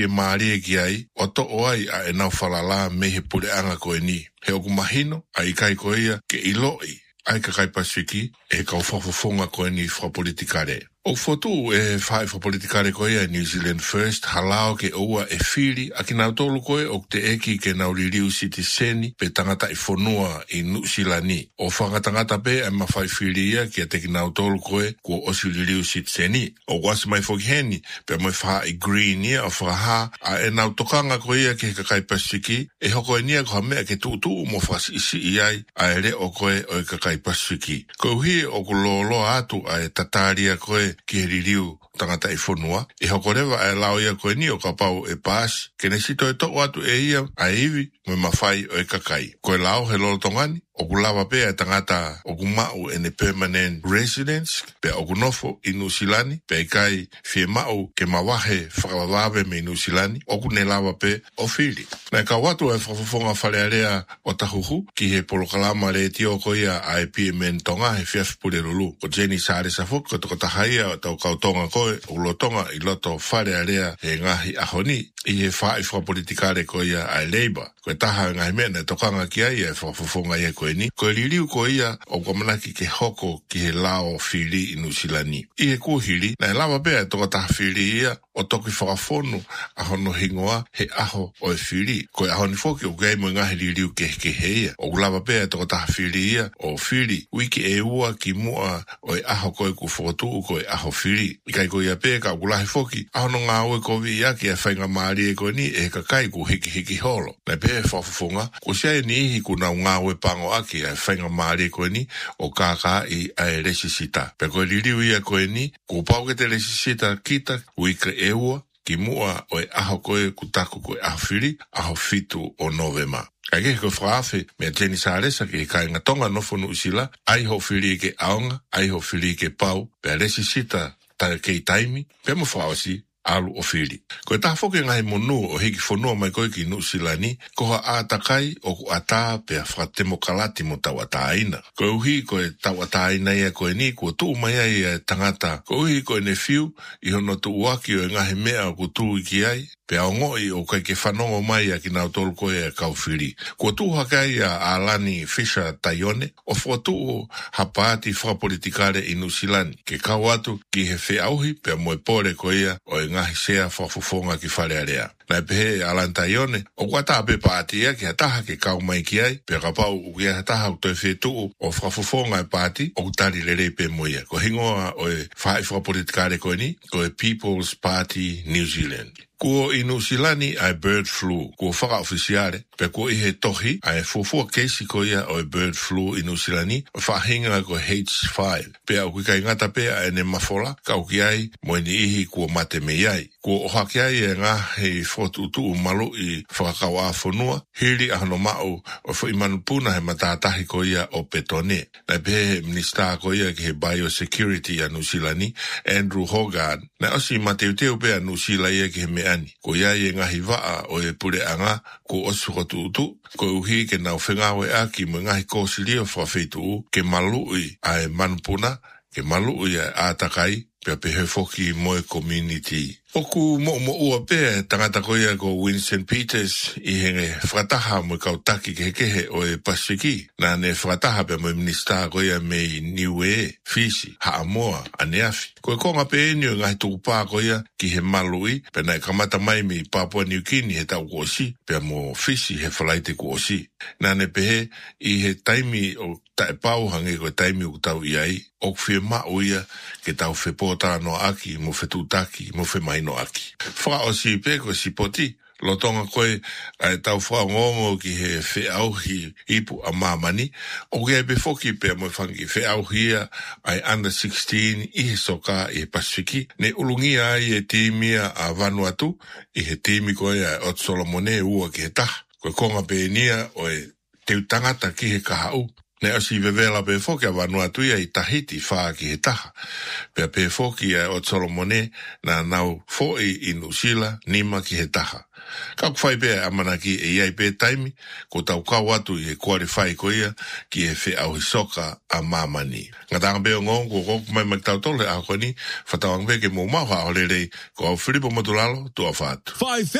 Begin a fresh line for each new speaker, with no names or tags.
e maari ki ai, o to oai a e nau falala me he pureanga koe ni. He oku mahino, a i kai koe ia ke iloi, ai ka kai Pasifiki, e kau whafofonga koe ni whapolitikare. O fotu e whae whapolitikare koe ia New Zealand First, halao ke oua e whiri, a ki nau tolu koe o te eki ke nau ririu siti seni, pe tangata i whanua i Nusilani. O whangatangata pe e mawhai whiri ia ki a te ki nau tolu koe kua osi ririu siti seni. O wasi mai whokiheni, pe mai wha i green ia o whaha, a e nau tokanga koe ia ke kakai Pasifiki, e hoko e nia koha mea ke tuutu mo whasi isi iai, a e re o koe o e kakai Pasifiki. Ko hi o ku lolo atu a e tataria koe ki he ririu tangata i whanua, e hoko rewa e lao ia koe ni o ka pau e pāsi, ke ne sito e toko atu e ia a iwi me mawhai o e kakai. Koe lao he lolo tongani, o ku lawa pea e tangata o ku mau e ne permanent residence, pe o ku nofo i Nusilani, pe e kai fie mau ke mawahe whakawawawe me Nusilani, o ku ne lawa pe o whiri. Na ka watu e whafofonga whalearea o tahuhu, ki he polokalama re tio ko ia a e PMN tonga he fiaf pule rulu. O Jenny Sare Safok, ko toko tahaia o tau kautonga koe, o lotonga i loto whalearea he ngahi ahoni, i he whae whapolitikare ko ia a e Labour. Koe taha ngahi mena tokanga ki ai e whafofonga ia koe ni, koe ririu ko ia o kamanaki ke hoko ki he lao whiri i Nusilani. I he kuhiri, na e lawa bea toko taha whiri ia, o toki whakafonu a hono hingoa he aho o e whiri. Koe aho ni whoki o kei mo ngahi ririu ke heia. O lawa bea toko taha whiri ia, o whiri, wiki e ua ki mua o e aho koe ku whotu ko e aho whiri. I kai koe ia pē ka ukulahi whoki, aho no ngā oe ko vi ia ki a whainga maari e koe ni e kakai ku hiki holo. Na pē whafufunga, ko siai ni ihi ku nau ngā oe pango aki a whainga maari e koe ni o kāka i a e resisita. Pe koe ririu ia koe ni, ko pau ke te resisita kita, wika e ua, ki mua o e aho koe kutaku koe aho whiri, aho fitu o Novema. Kai ke koe whaafe, mea Jenny Saresa ki kai ngatonga nofo Nuusila, ai ho whiri ke aonga, ai ho whiri ke pau, pe resisita ta kei taimi, pe mo whaosi, alu o whiri. Koe taha whoke ngai monu o hiki whanua mai koe ki Nuusilani, koha ātakai o ku ata pea whakatemokalati mo tau ataina. Koe uhi koe tau ataina ia koe ni, kua tuu mai ai e tangata. Koe uhi koe ne whiu, i hono tu uaki o e ngahe mea o ku tuu iki ai, pea o ngoi o kai ke whanongo mai a ki nau tolu koe e kau whiri. Kua tuu hakai a Alani Fisher Taione, o whatuu hapaati whapolitikare i Nuusilani, ke kau atu ki he whiauhi, pea moe pore koe ia o e ngahi sea whafufonga ki wharearea. Nai pehe Alan Taione, o kua taa pe paati ia ki hataha ke kau mai ki ai, pe kapau u ki hataha u toi whetuu o whafufonga e paati, o kutari lere pe moia. Ko hingoa o e whae whapolitikare koe ni, ko e People's Party New Zealand. Kua i Nuusilani ai bird flu, kua whakaofisiare, pe kua i he tohi ai fufua keisi ko ia o e bird flu i Nuusilani, whahinga ko H5. Pe au ki kai ngata pe a ene mafola, kau ki ai, mo ni ihi kua mate me iai. Kua oha ki ai e ngā hei whotutu malu i whakakau a whanua, hiri ahano mau o whimanupuna he matatahi ko ia o Petone. Nai pehe minister ko ia ki he biosecurity a Nuusilani, Andrew Hogan, na osi mateuteu pe a Nuusila ia ki he meani. Ko ia e ngahi waa o e pure anga, ko osu kotutu, ko uhi ke nau whengawe aki mo ngahi kōsilia whawhitu ke malui a e manupuna, ke malui a ātakai, pia pehe foki moe community. Oku mo ua pea tangata koia ko Winston Peters i henge whakataha mo kautaki ke kehe o e Pasifiki. Nā ne whakataha pe mo minister koia me Niue, Fisi, Haamoa, Aneafi. Koe konga pe enio ngahi tukupā koia ki he malui, pe nai kamata mai mi Papua New Guinea he tau kuosi, pe mo Fisi he whalaite kuosi. Nā ne pehe i he taimi o tae pau hange koe taimi o tau iai, o kwhia mau ia ke tau whepota no aki, mo whetutaki, mo whemai no aki. Wha o si peko si poti, lotonga koe ai tau wha ngongo ki he whiauhi ipu a mamani, o ke be foki pe mo whangi whiauhia ai under 16 i he soka i he Pasifiki, ne ulungia ai e timia a Vanuatu, i he timi koe ai o Solomone ua ki he taha. Koe konga pe nia o e teu tangata ki he kahau, Ne asi vevela pe foki a Vanuatu ia I Tahiti wha ki he taha. Pea pe foki a o Solomone na nau foi I Nusila nima ki he taha. Ka kwhai pea amanaki e iai pe taimi, ko tau kau atu I he kuare whai ko ia ki he whi au hisoka a mamani. Ngā tanga peo ngō, ko koku mai maktau tole a koni, whatawang peke mō maha o lerei, ko au Filipo Matulalo, tua whātu.